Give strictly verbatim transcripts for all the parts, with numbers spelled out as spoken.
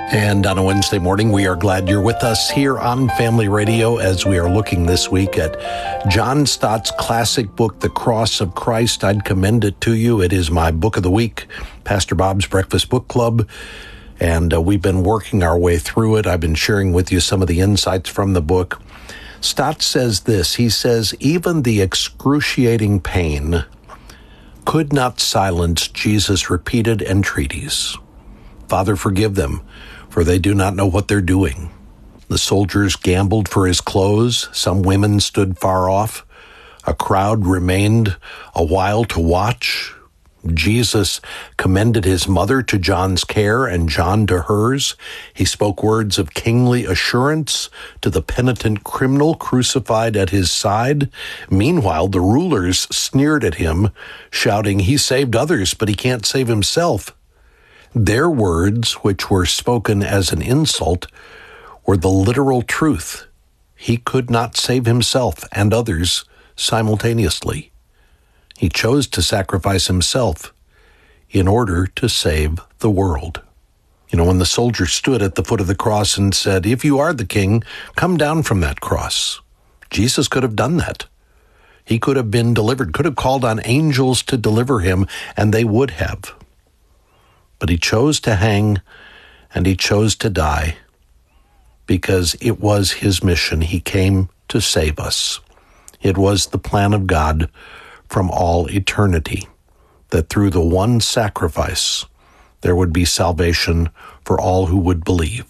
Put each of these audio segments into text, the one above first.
And on a Wednesday morning, we are glad you're with us here on Family Radio as we are looking this week at John Stott's classic book, The Cross of Christ. I'd commend it to you. It is my book of the week, Pastor Bob's Breakfast Book Club, and uh, we've been working our way through it. I've been sharing with you some of the insights from the book. Stott says this. He says, even the excruciating pain could not silence Jesus' repeated entreaties. Father, forgive them, for they do not know what they're doing. The soldiers gambled for his clothes. Some women stood far off. A crowd remained a while to watch. Jesus commended his mother to John's care and John to hers. He spoke words of kingly assurance to the penitent criminal crucified at his side. Meanwhile, the rulers sneered at him, shouting, "He saved others, but he can't save himself." Their words, which were spoken as an insult, were the literal truth. He could not save himself and others simultaneously. He chose to sacrifice himself in order to save the world. You know, when the soldier stood at the foot of the cross and said, "If you are the king, come down from that cross," Jesus could have done that. He could have been delivered, could have called on angels to deliver him, and they would have. But he chose to hang, and he chose to die, because it was his mission. He came to save us. It was the plan of God from all eternity, that through the one sacrifice, there would be salvation for all who would believe.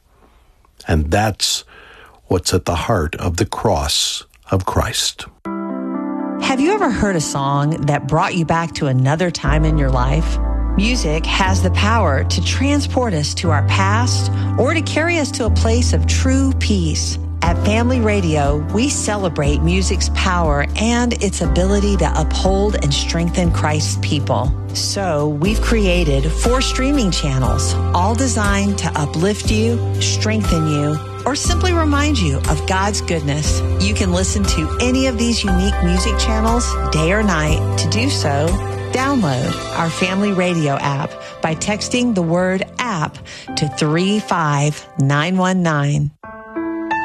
And that's what's at the heart of the cross of Christ. Have you ever heard a song that brought you back to another time in your life? Music has the power to transport us to our past or to carry us to a place of true peace. At Family Radio, we celebrate music's power and its ability to uphold and strengthen Christ's people. So we've created four streaming channels, all designed to uplift you, strengthen you, or simply remind you of God's goodness. You can listen to any of these unique music channels day or night. To do so, download our Family Radio app by texting the word app to three five nine one nine.